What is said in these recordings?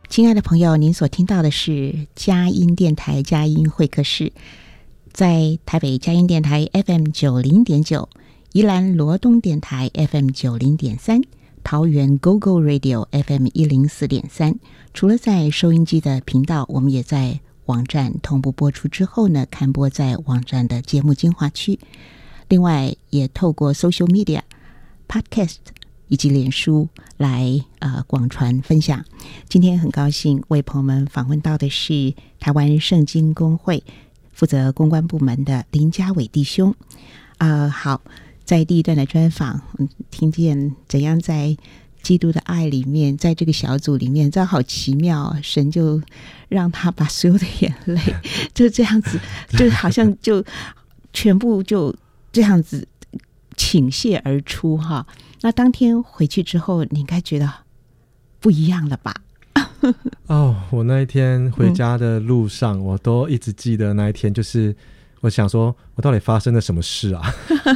亲爱的朋友，您所听到的是佳音电台佳音会客室，在台北佳音电台 FM90.9， 宜兰罗东电台 FM90.3， 桃园 GoGo Radio FM104.3。除了在收音机的频道，我们也在网站同步播出之后呢，刊播在网站的节目精华区。另外，也透过 Social Media、Podcast 以及脸书来广传分享。今天很高兴为朋友们访问到的是台湾圣经公会负责公关部门的林家伟弟兄。好，在第一段的专访，听见怎样在基督的爱里面，在这个小组里面，这好奇妙，神就让他把所有的眼泪就这样子，就好像就全部就这样子倾泻而出哈。那当天回去之后，你应该觉得不一样了吧？ 我那一天回家的路上，我都一直记得那一天，就是我想说，我到底发生了什么事啊？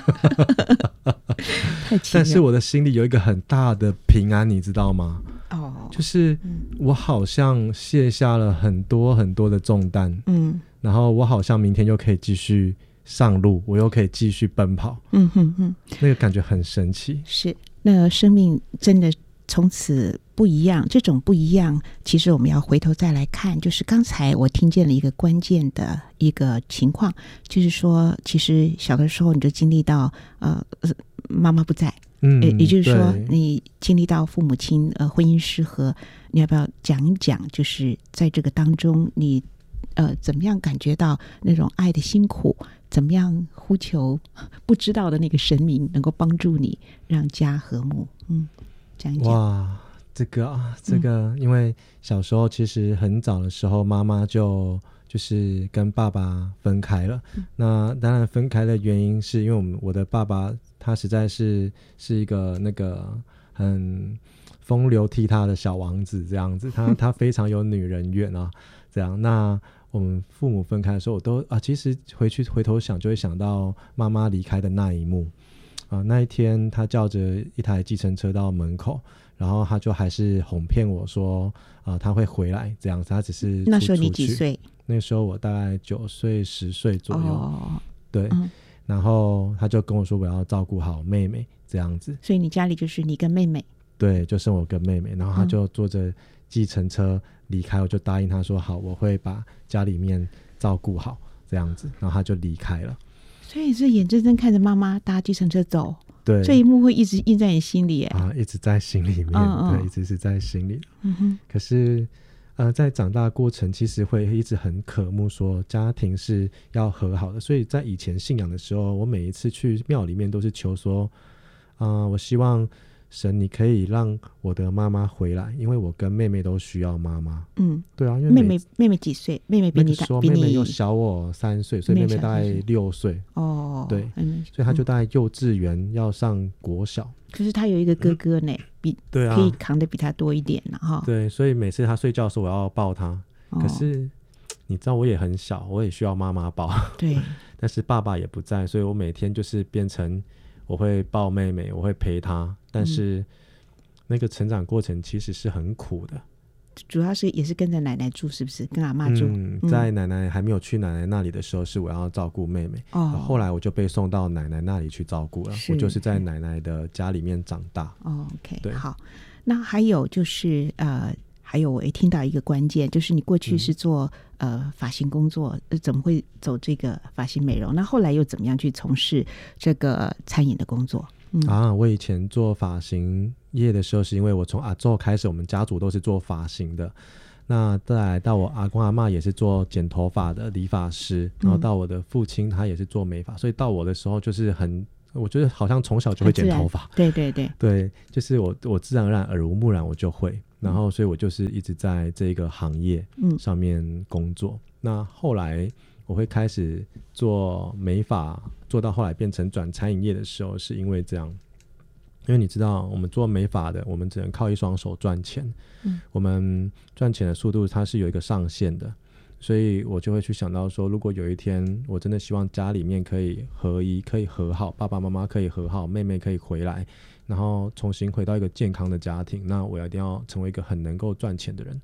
太奇妙。 但是我的心里有一个很大的平安，你知道吗？就是我好像卸下了很多很多的重担，然后我好像明天又可以继续上路，我又可以继续奔跑，那个感觉很神奇。 是，那个生命真的从此不一样。这种不一样，其实我们要回头再来看，就是刚才我听见了一个关键的一个情况，就是说，其实小的时候你就经历到妈妈不在，也就是说，你经历到父母亲婚姻失和，你要不要讲一讲？就是在这个当中，你怎么样感觉到那种爱的辛苦？怎么样呼求不知道的那个神明能够帮助你，让家和睦？讲一讲。 哇，这个，因为小时候其实很早的时候，妈妈就是跟爸爸分开了。那当然分开的原因是因为我的爸爸他实在是一个那个很风流倜傥的小王子这样子，他非常有女人缘啊，这样。那我们父母分开的时候，我都其实回头想就会想到妈妈离开的那一幕那一天他叫着一台计程车到门口，然后他就还是哄骗我说他会回来这样子，他只是那时候你几岁？ 那时候我大概9岁10岁左右，对，然后他就跟我说我要照顾好妹妹这样子， 所以你家里就是你跟妹妹？ 对，就剩我跟妹妹，然后他就坐着计程车离开，我就答应他说好，我会把家里面照顾好这样子，然后他就离开了。 所以是眼睁睁看着妈妈搭计程车走， 对， 这一幕会一直印在你心里一直在心里面，对，一直是在心里。可是在长大的过程其实会一直很渴慕说家庭是要和好的，所以在以前信仰的时候，我每一次去庙里面都是求说我希望神你可以让我的妈妈回来，因为我跟妹妹都需要妈妈。对啊，因为妹妹几岁？妹妹比你大， 妹妹又小我3岁，所以妹妹大概6岁。对，所以她就大概幼稚园要上国小。可是她有一个哥哥呢，对啊，可以扛得比她多一点哈。 对，所以每次她睡觉的时候我要抱她，可是你知道我也很小，我也需要妈妈抱。对，但是爸爸也不在，所以我每天就是变成我会抱妹妹，我会陪她，但是那个成长过程其实是很苦的。 主要是也是跟着奶奶住，是不是？跟阿嬷住。 在奶奶还没有去奶奶那里的时候，是我要照顾妹妹。后来我就被送到奶奶那里去照顾了。我就是在奶奶的家里面长大。 OK， 对，好。那还有就是还有我也听到一个关键，就是你过去是做发型工作，怎么会走这个发型美容？那后来又怎么样去从事这个餐饮的工作？ 我以前做发型业的时候，是因为我从阿祖开始，我们家族都是做发型的。那再来到我阿公阿嬷也是做剪头发的理发师，然后到我的父亲他也是做美发，所以到我的时候就是我觉得好像从小就会剪头发。对，就是我自然而然耳濡目染我就会，然后所以我就是一直在这个行业上面工作。那后来我会开始做美发，做到后来变成转餐饮业的时候，是因为这样，因为你知道我们做美发的，我们只能靠一双手赚钱，我们赚钱的速度它是有一个上限的，所以我就会去想到说，如果有一天我真的希望家里面可以合一，可以和好，爸爸妈妈可以和好，妹妹可以回来，然后重新回到一个健康的家庭，那我一定要成为一个很能够赚钱的人。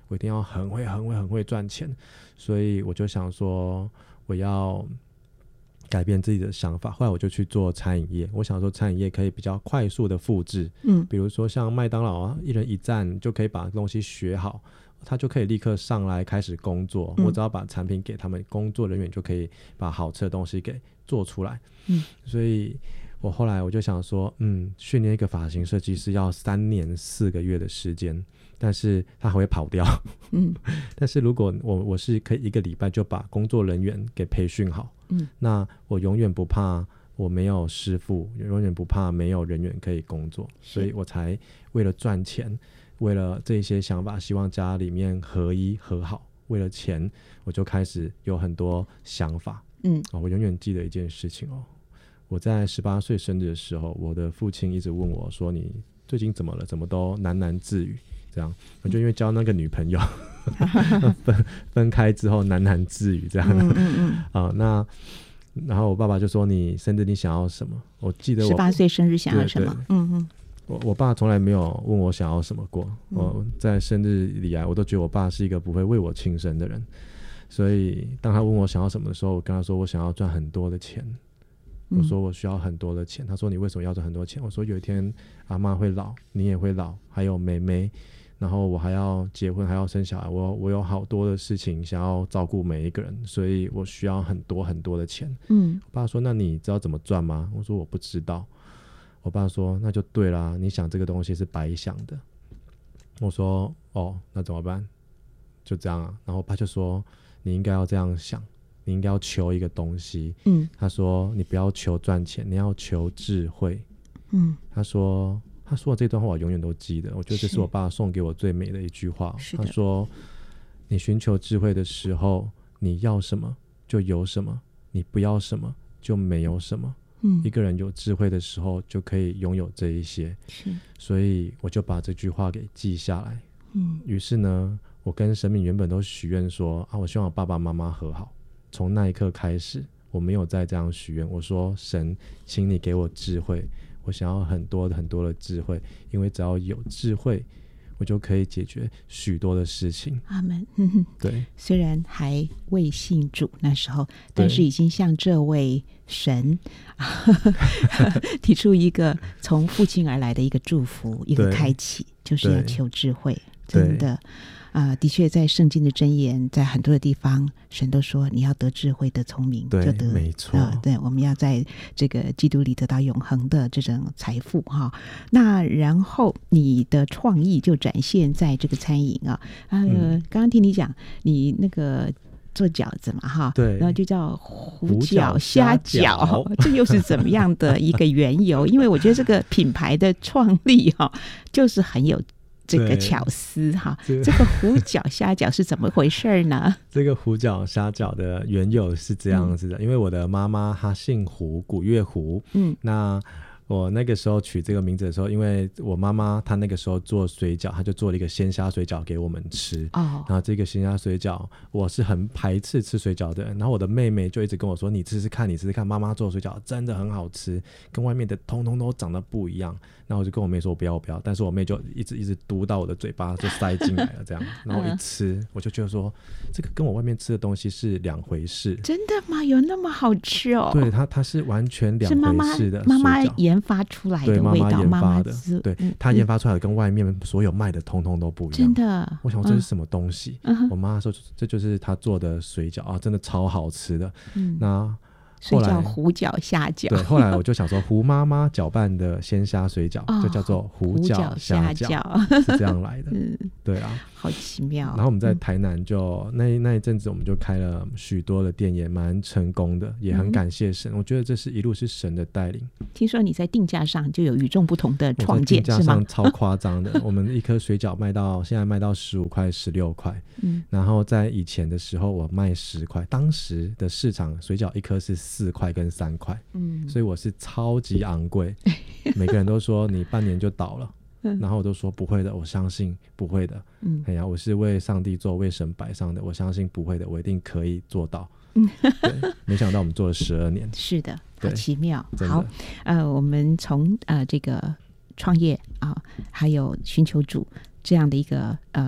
我一定要很会赚钱，所以我就想说我要改变自己的想法。后来我就去做餐饮业，我想说餐饮业可以比较快速的复制，比如说像麦当劳啊，一人一站就可以把东西学好，他就可以立刻上来开始工作，我只要把产品给他们，工作人员就可以把好吃的东西给做出来。所以我后来我就想说训练一个发型设计师要3年4个月的时间，但是他还会跑掉但是如果我是可以1个礼拜就把工作人员给培训好，那我永远不怕我没有师傅，永远不怕没有人员可以工作，所以我才为了赚钱，为了这些想法，希望家里面合一和好，为了钱我就开始有很多想法。我永远记得一件事情我在18岁生日的时候，我的父亲一直问我说你最近怎么了，怎么都喃喃自语，这样我就因为交那个女朋友分开之后喃喃自语这样那然后我爸爸就说你生日你想要什么，我记得我 18岁生日想要什么？ 我爸从来没有问我想要什么过，我在生日里我都觉得我爸是一个不会为我庆生的人，所以当他问我想要什么的时候，我跟他说我想要赚很多的钱，我说我需要很多的钱，他说你为什么要赚很多钱？我说有一天阿嬷会老，你也会老，还有妹妹，然后我还要结婚，还要生小孩，我有好多的事情想要照顾每一个人，所以我需要很多很多的钱。我爸说那你知道怎么赚吗？我说我不知道。我爸说那就对啦，你想这个东西是白想的。我说那怎么办？就这样然后我爸就说你应该要这样想，你应该要求一个东西。他说你不要求赚钱，你要求智慧。他说这段话我永远都记得，我觉得这是我爸送给我最美的一句话。他说你寻求智慧的时候，你要什么就有什么，你不要什么就没有什么。一个人有智慧的时候就可以拥有这一些，所以我就把这句话给记下来。于是呢我跟神明原本都许愿说我希望我爸爸妈妈和好，从那一刻开始我没有再这样许愿，我说神请你给我智慧，我想要很多很多的智慧，因为只要有智慧我就可以解决许多的事情。 阿们。 对， 虽然还未信主那时候，但是已经向这位神提出一个从父亲而来的一个祝福，一个开启，就是要求智慧。真的的确在圣经的箴言，在很多的地方神都说你要得智慧得聪明， 对， 就得没错对，我们要在这个基督里得到永恒的这种财富那然后你的创意就展现在这个餐饮刚刚听你讲你那个做饺子嘛对， 然后就叫胡搅虾饺这又是怎么样的一个缘由？因为我觉得这个品牌的创立就是很有这个巧思这个胡搅虾饺是怎么回事呢？ 这个胡搅虾饺的缘由是这样子的，因为我的妈妈她姓胡，古月胡。那我那个时候取这个名字的时候，因为我妈妈她那个时候做水饺，她就做了一个鲜虾水饺给我们吃。然后这个鲜虾水饺我是很排斥吃水饺的人，然后我的妹妹就一直跟我说你吃吃看，妈妈做的水饺真的很好吃，跟外面的通通都长得不一样。然后我就跟我妹说我不要，但是我妹就一直嘟到我的嘴巴就塞进来了这样然后一吃我就觉得说这个跟我外面吃的东西是两回事。 真的吗？有那么好吃对，它是完全两回事的。 是妈妈研发出来的味道， 妈妈研发的。对，她研发出来的跟外面所有卖的通通都不一样。 真的， 我想这是什么东西？我妈说这就是她做的水饺真的超好吃的。那所以叫胡搅虾饺。 对，后来我就想说胡妈妈搅拌的鲜虾水饺就叫做胡搅虾饺，是这样来的。对啊， 好奇妙。 然后我们在台南就那一阵子我们就开了许多的店，也蛮成功的，也很感谢神。我觉得这是一路是神的带领。 听说你在定价上就有与众不同的创建，是吗？ 定价上超夸张的我们一颗水饺现在卖到15块16块。然后在以前的时候我卖10块，当时的市场水饺一颗是4块跟3块。所以我是超级昂贵每个人都说你半年就倒了然后我都说不会的，我相信不会的。我是为上帝做，为神摆上的，我相信不会的，我一定可以做到。对，没想到我们做了12年。 是的，好奇妙。 好， 我们从这个创业还有寻求主这样的一个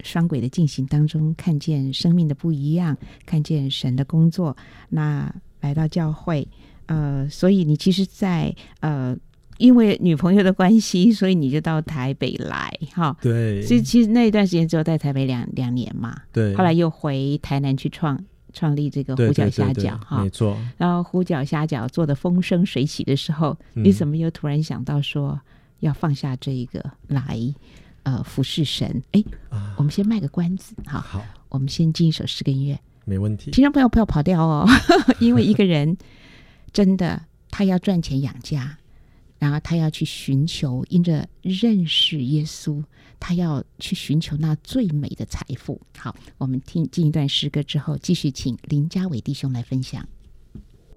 双轨的进行当中，看见生命的不一样，看见神的工作，那来到教会，所以你其实在因为女朋友的关系，所以你就到台北来哈。 对， 所以其实那一段时间只有在台北两年嘛。 对， 后来又回台南去创立这个虎脚虾饺哈， 没错。 然后虎脚虾饺做的风生水起的时候，你怎么又突然想到说要放下这一个来服侍神？我们先卖个关子哈。 好， 我们先进一首诗跟音乐， 没问题。 听众朋友不要跑掉哦，因为一个人真的他要赚钱养家。然后他要去寻求，因着认识耶稣，他要去寻求那最美的财富。好，我们进一段诗歌之后，继续请林家伟弟兄来分享。